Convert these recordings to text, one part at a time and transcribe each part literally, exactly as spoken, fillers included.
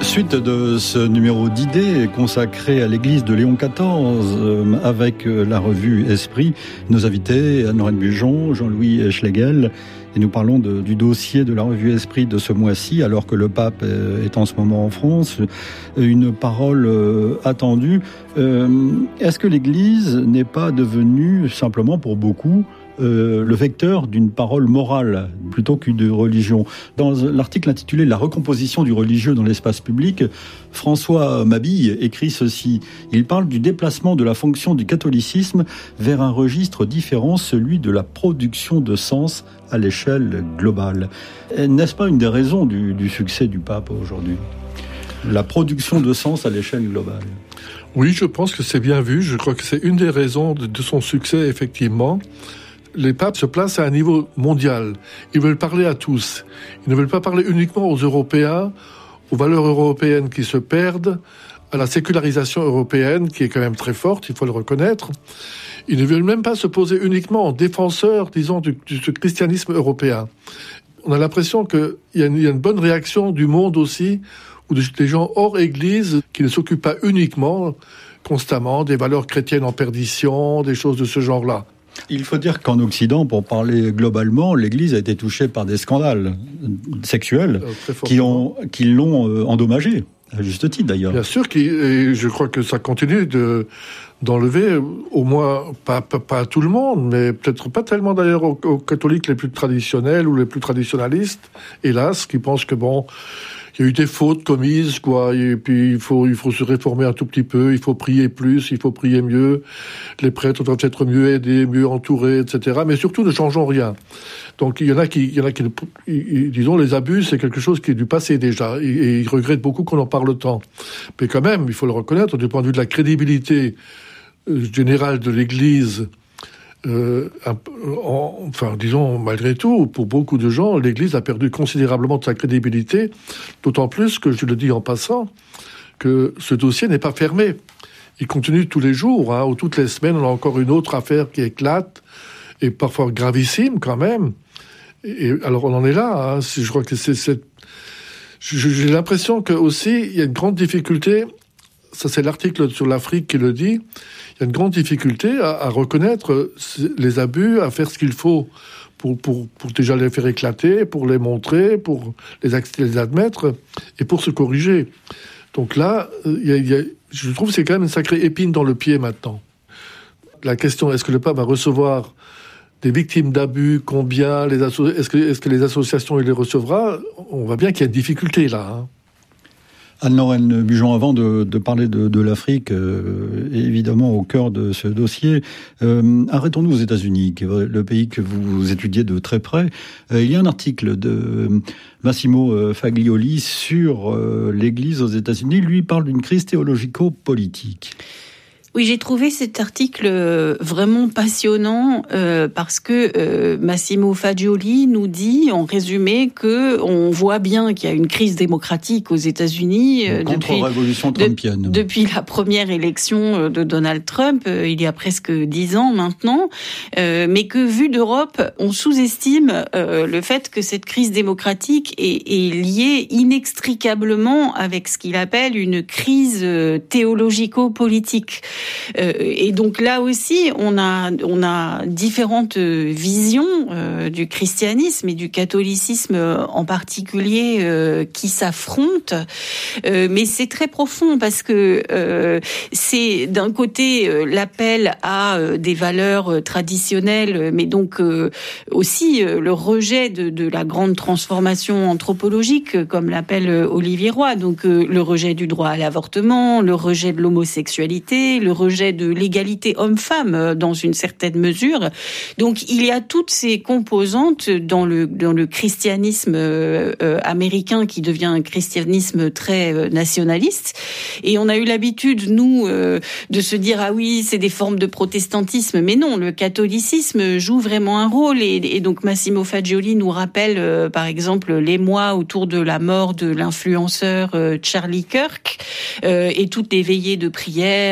Suite de ce numéro d'idées consacré à l'église de Léon quatorze euh, avec la revue Esprit, nos invités Anne-Lorraine Bujon, Jean-Louis Schlegel, et nous parlons de, du dossier de la revue Esprit de ce mois-ci, alors que le pape est en ce moment en France. Une parole euh, attendue. Euh, est-ce que l'église n'est pas devenue simplement pour beaucoup Euh, le vecteur d'une parole morale plutôt qu'une religion? Dans l'article intitulé « La recomposition du religieux dans l'espace public », François Mabille écrit ceci. Il parle du déplacement de la fonction du catholicisme vers un registre différent, celui de la production de sens à l'échelle globale. N'est-ce pas une des raisons du, du succès du pape aujourd'hui ? La production de sens à l'échelle globale. Oui, je pense que c'est bien vu. Je crois que c'est une des raisons de, de son succès, effectivement. Les papes se placent à un niveau mondial. Ils veulent parler à tous. Ils ne veulent pas parler uniquement aux Européens, aux valeurs européennes qui se perdent, à la sécularisation européenne qui est quand même très forte, il faut le reconnaître. Ils ne veulent même pas se poser uniquement en défenseurs, disons, du, du christianisme européen. On a l'impression qu'il y a une, il y a une bonne réaction du monde aussi, ou des gens hors Église qui ne s'occupent pas uniquement, constamment, des valeurs chrétiennes en perdition, des choses de ce genre-là. Il faut dire qu'en Occident, pour parler globalement, l'Église a été touchée par des scandales sexuels euh, qui, ont, qui l'ont euh, endommagée, à juste titre d'ailleurs. Bien sûr, qui, et je crois que ça continue de, d'enlever, au moins, pas, pas, pas à tout le monde, mais peut-être pas tellement d'ailleurs aux, aux catholiques les plus traditionnels ou les plus traditionnalistes, hélas, qui pensent que bon... Il y a eu des fautes commises, quoi, et puis il faut, il faut se réformer un tout petit peu, il faut prier plus, il faut prier mieux, les prêtres doivent être mieux aidés, mieux entourés, et cetera. Mais surtout, ne changeons rien. Donc il y en a qui, il y en a qui, disons, les abus, c'est quelque chose qui est du passé déjà, et, et ils regrettent beaucoup qu'on en parle tant. Mais quand même, il faut le reconnaître, du point de vue de la crédibilité générale de l'Église, Euh, en, enfin, disons, malgré tout, pour beaucoup de gens, l'Église a perdu considérablement de sa crédibilité, d'autant plus que, je le dis en passant, que ce dossier n'est pas fermé. Il continue tous les jours, hein, ou toutes les semaines, on a encore une autre affaire qui éclate, et parfois gravissime quand même. Et, et alors on en est là, hein, je crois que c'est... c'est j'ai l'impression que aussi, il y a une grande difficulté, ça c'est l'article sur l'Afrique qui le dit, il y a une grande difficulté à, à reconnaître les abus, à faire ce qu'il faut pour, pour, pour déjà les faire éclater, pour les montrer, pour les, les admettre et pour se corriger. Donc là, il y a, il y a, je trouve que c'est quand même une sacrée épine dans le pied maintenant. La question, est-ce que le pape va recevoir des victimes d'abus, combien, les asso- est-ce que, est-ce que les associations il les recevra? On voit bien qu'il y a une difficulté là, hein. Anne-Lorraine Bujon, avant de, de parler de, de l'Afrique, euh, évidemment au cœur de ce dossier, euh, arrêtons-nous aux États-Unis, qui est le pays que vous étudiez de très près. Euh, il y a un article de Massimo Faglioli sur euh, l'Église aux États-Unis. Lui parle d'une crise théologico-politique. Oui, j'ai trouvé cet article vraiment passionnant euh, parce que euh, Massimo Fagioli nous dit, en résumé, que on voit bien qu'il y a une crise démocratique aux États-Unis euh, depuis, contre-révolution trumpienne. De, depuis la première élection de Donald Trump, euh, il y a presque dix ans maintenant, euh, mais que vu d'Europe, on sous-estime euh, le fait que cette crise démocratique est, est liée inextricablement avec ce qu'il appelle une crise théologico-politique. Euh, et donc là aussi, on a on a différentes visions euh, du christianisme et du catholicisme en particulier euh, qui s'affrontent. Euh, mais c'est très profond parce que euh, c'est d'un côté euh, l'appel à euh, des valeurs traditionnelles, mais donc euh, aussi euh, le rejet de, de la grande transformation anthropologique, comme l'appelle Olivier Roy. Donc euh, le rejet du droit à l'avortement, le rejet de l'homosexualité, le rejet de l'égalité homme-femme dans une certaine mesure. Donc il y a toutes ces composantes dans le dans le christianisme euh, américain qui devient un christianisme très euh, nationaliste. Et on a eu l'habitude, nous, euh, de se dire ah oui, c'est des formes de protestantisme, mais non, le catholicisme joue vraiment un rôle. Et, et donc Massimo Fagioli nous rappelle, euh, par exemple, l'émoi autour de la mort de l'influenceur euh, Charlie Kirk euh, et toutes les veillées de prière qu'il y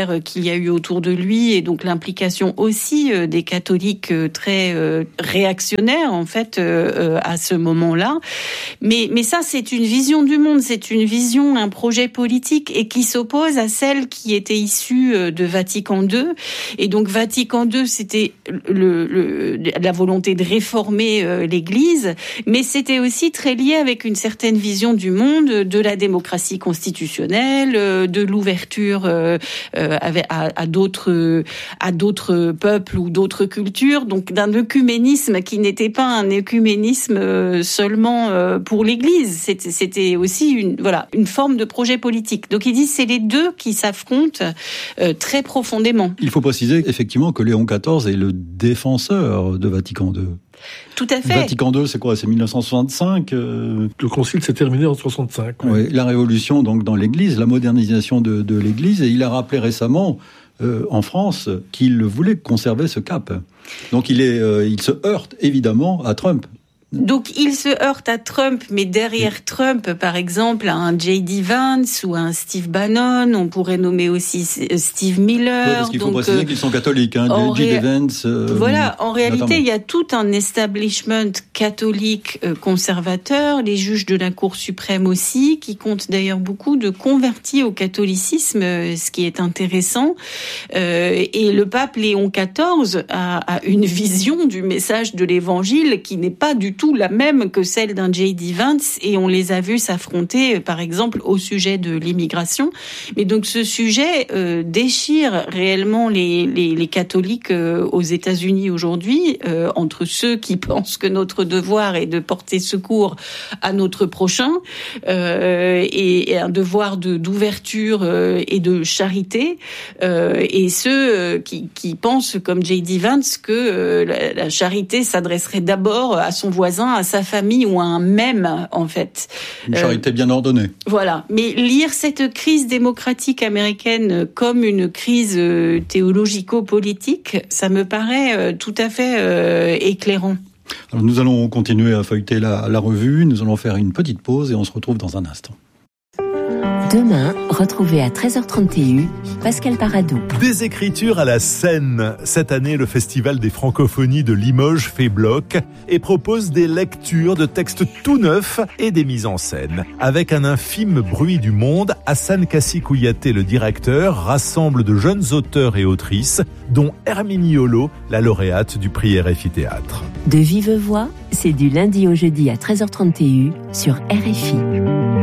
y a eu autour de lui et donc l'implication aussi euh, des catholiques euh, très euh, réactionnaires en fait euh, à ce moment-là. Mais mais ça c'est une vision du monde, c'est une vision, un projet politique et qui s'oppose à celle qui était issue de Vatican deux. Et donc Vatican deux, c'était le, le la volonté de réformer euh, l'Église, mais c'était aussi très lié avec une certaine vision du monde, de la démocratie constitutionnelle, euh, de l'ouverture euh, euh, à, à d'autres à d'autres peuples ou d'autres cultures, donc d'un œcuménisme qui n'était pas un œcuménisme seulement pour l'Église, c'était, c'était aussi une voilà une forme de projet politique. Donc ils disent c'est les deux qui s'affrontent euh, très profondément. Il faut préciser effectivement que Léon quatorze est le défenseur de Vatican deux. Tout à fait. Vatican deux, c'est quoi? C'est mille neuf cent soixante-cinq. Euh... Le concile s'est terminé en soixante-cinq. Ouais. Oui, la révolution donc dans l'Église, la modernisation de, de l'Église, et il a rappelé récemment euh, en France qu'il voulait conserver ce cap. Donc il est, euh, il se heurte évidemment à Trump. Donc il se heurte à Trump, mais derrière Trump, par exemple, à un J D Vance ou à un Steve Bannon, on pourrait nommer aussi Steve Miller. Oui, parce qu'il faut donc, préciser euh, qu'ils sont catholiques, hein, J D ré... Vance. Euh, voilà, en réalité, notamment. Il y a tout un establishment catholique euh, conservateur, les juges de la Cour suprême aussi, qui comptent d'ailleurs beaucoup de convertis au catholicisme, euh, ce qui est intéressant. Euh, et le pape Léon quatorze a, a une vision du message de l'Évangile qui n'est pas du tout tout la même que celle d'un J D Vance, et on les a vus s'affronter, par exemple, au sujet de l'immigration. Mais donc ce sujet euh, déchire réellement les, les, les catholiques euh, aux États-Unis aujourd'hui, euh, entre ceux qui pensent que notre devoir est de porter secours à notre prochain, euh, et, et un devoir de, d'ouverture euh, et de charité, euh, et ceux euh, qui, qui pensent, comme J D Vance, que euh, la, la charité s'adresserait d'abord à son voisin, à sa famille ou à un même, en fait. Une charité euh, bien ordonnée. Voilà. Mais lire cette crise démocratique américaine comme une crise euh, théologico-politique, ça me paraît euh, tout à fait euh, éclairant. Alors, nous allons continuer à feuilleter la, la revue, nous allons faire une petite pause et on se retrouve dans un instant. Demain, retrouvez à treize heures trente Pascal Paradou. Des écritures à la scène. Cette année, le Festival des Francophonies de Limoges fait bloc et propose des lectures de textes tout neufs et des mises en scène. Avec un infime bruit du monde, Hassan Kassi Kouyaté, le directeur, rassemble de jeunes auteurs et autrices, dont Herminie Holo, la lauréate du prix R F I Théâtre. De vive voix, c'est du lundi au jeudi à treize heures trente sur R F I.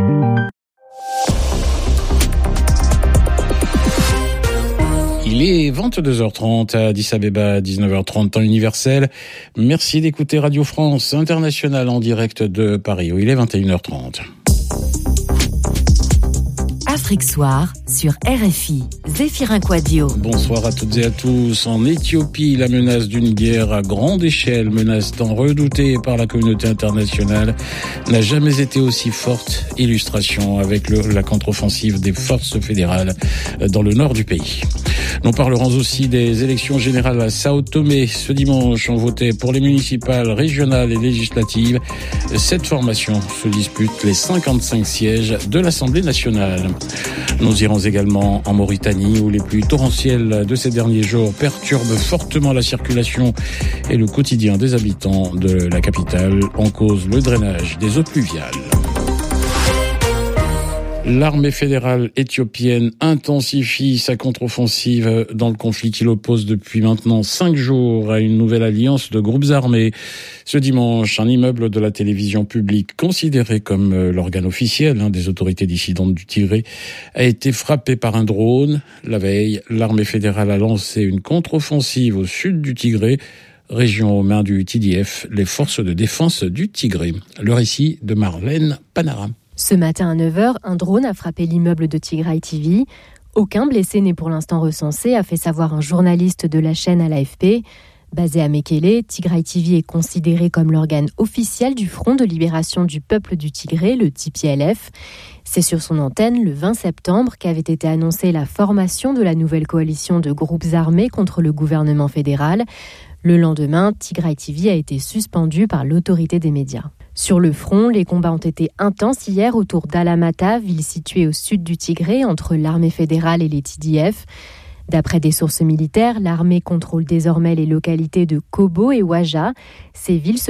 Il est vingt-deux heures trente à Addis Abeba, dix-neuf heures trente temps universel. Merci d'écouter Radio France Internationale en direct de Paris, où il est vingt et une heures trente. Afrique Soir sur R F I. Zéphirin Quadio. Bonsoir à toutes et à tous. En Éthiopie, la menace d'une guerre à grande échelle, menace tant redoutée par la communauté internationale, n'a jamais été aussi forte. Illustration avec le, la contre-offensive des forces fédérales dans le nord du pays. Nous parlerons aussi des élections générales à Sao Tomé. Ce dimanche, on votait pour les municipales, régionales et législatives. Cette formation se dispute les cinquante-cinq sièges de l'Assemblée nationale. Nous irons également en Mauritanie, où les pluies torrentielles de ces derniers jours perturbent fortement la circulation et le quotidien des habitants de la capitale, en cause le drainage des eaux pluviales. L'armée fédérale éthiopienne intensifie sa contre-offensive dans le conflit qui l'oppose depuis maintenant cinq jours à une nouvelle alliance de groupes armés. Ce dimanche, un immeuble de la télévision publique, considéré comme l'organe officiel hein, des autorités dissidentes du Tigré, a été frappé par un drone. La veille, l'armée fédérale a lancé une contre-offensive au sud du Tigré, région aux mains du T D F, les forces de défense du Tigré. Le récit de Marlène Panara. Ce matin à neuf heures, un drone a frappé l'immeuble de Tigray T V. Aucun blessé n'est pour l'instant recensé, a fait savoir un journaliste de la chaîne à l'A F P. Basé à Mekele, Tigray T V est considéré comme l'organe officiel du Front de libération du peuple du Tigré, le T P L F. C'est sur son antenne, le vingt septembre, qu'avait été annoncée la formation de la nouvelle coalition de groupes armés contre le gouvernement fédéral. Le lendemain, Tigray T V a été suspendu par l'autorité des médias. Sur le front, les combats ont été intenses hier autour d'Alamata, ville située au sud du Tigré, entre l'armée fédérale et les T D F. D'après des sources militaires, l'armée contrôle désormais les localités de Kobo et Waja. Ces villes se